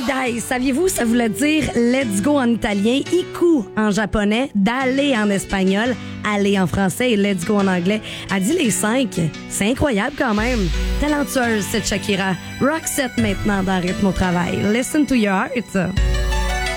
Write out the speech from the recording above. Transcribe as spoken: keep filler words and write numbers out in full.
dai, saviez-vous, ça voulait dire let's go en italien, iku en japonais, d'aller en espagnol, aller en français et let's go en anglais. Elle dit les cinq. C'est incroyable quand même. Talentueuse, cette Shakira. Roxette maintenant dans Rythme au travail. Listen to your heart.